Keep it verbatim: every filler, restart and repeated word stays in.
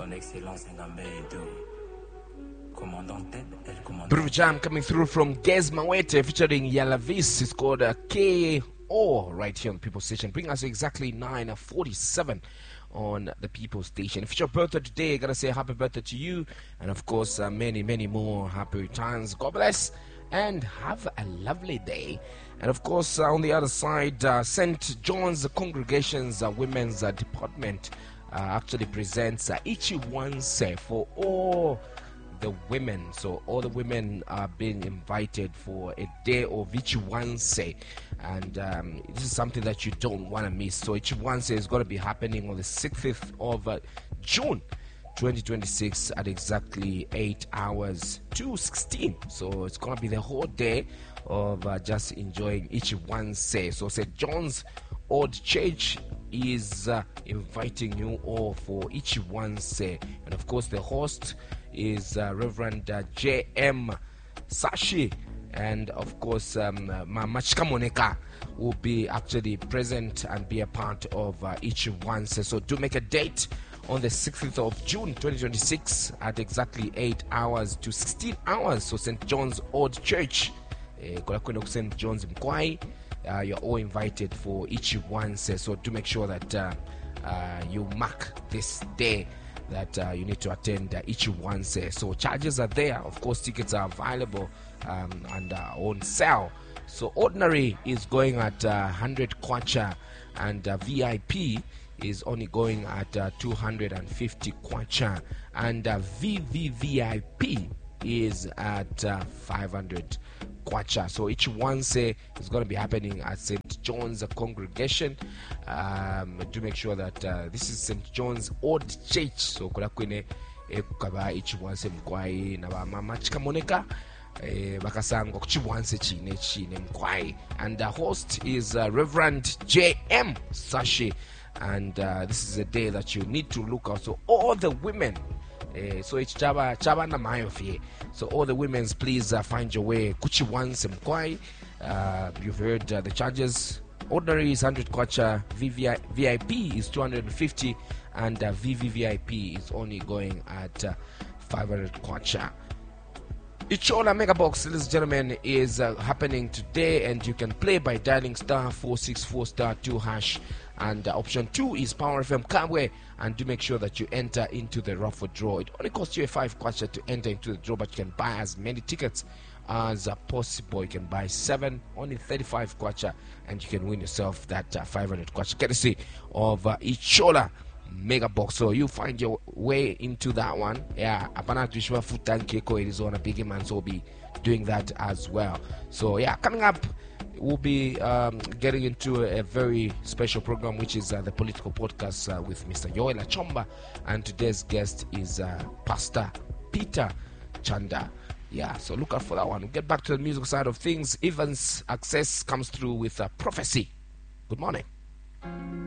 Groove Jam coming through from Gez Mawete featuring Yalavis. It's called uh, K O right here on the People Station. Bring us exactly nine forty-seven on the People Station. If it's your birthday today, I gotta say happy birthday to you, and of course uh, many many more happy returns. God bless and have a lovely day. And of course uh, on the other side, uh, Saint John's Congregation's uh, Women's uh, Department uh, actually presents uh, Ichi Wanse for all the women. So all the women are being invited for a day of Ichi Wanse, and um, this is something that you don't want to miss. So Ichi Wanse is going to be happening on the sixth of uh, June twenty twenty-six at exactly eight hours to sixteen. So it's going to be the whole day of uh, just enjoying Ichi Wanse. So Saint John's Old Church is uh, inviting you all for Ichi Wanse, and of course the host is uh, Reverend uh, J M Sashi, and of course um, uh, Mama Chikamoneka will be actually present and be a part of uh, Ichi Wanse. So do make a date on the sixth of June twenty twenty-six at exactly eight hours to sixteen hours. So Saint John's Old Church, uh, Saint John's Mkwai, uh, you're all invited for Ichi Wanse. So do make sure that uh, uh, you mark this day that uh, you need to attend uh, Ichi Wanse. So charges are there. Of course, tickets are available um, and uh, on sale. So ordinary is going at uh, one hundred kwacha, and uh, V I P is only going at uh, two hundred fifty kwacha, and uh, V V V I P is at uh, five hundred kwacha. So Ichi Wanse is going to be happening at Saint John's Congregation. Um, do make sure that uh, this is Saint John's Old Church. So kula kwene ekukaba Ichi Wanse Mkwai na ba Mama Chikamoneka bakasanga ku Ichi Wanse chine chine Mkwai, and the host is uh, Reverend J M Sashi, and uh, this is a day that you need to look out. So all the women, uh, so it's chaba chaba na mayofie. So all the women's, please uh, find your way Ichi Wanse Mkwai. Uh, you've heard uh, the charges. Ordinary is one hundred kwacha, V I P is two hundred fifty, and uh, V V V I P is only going at uh, five hundred kwacha. Ichola Mega Box, ladies and gentlemen, is uh, happening today, and you can play by dialing star four six four star two hash, and uh, option two is Power F M Kabwe, and do make sure that you enter into the raffle draw. It only costs you a five kwacha to enter into the draw, but you can buy as many tickets as uh, possible. You can buy seven, only thirty-five kwacha, and you can win yourself that uh, five hundred kwacha courtesy of uh, Ichola Mega Box. So you find your way into that one. Yeah, apana tuishwa futan keko Arizona big man, so be doing that as well. So yeah, coming up we'll be um, getting into a, a very special program, which is uh, the political podcast uh, with Mister Yoel Achomba, and today's guest is uh, Pastor Peter Chanda. Yeah, so look out for that one. We'll get back to the musical side of things. Evans Access comes through with a prophecy. Good morning.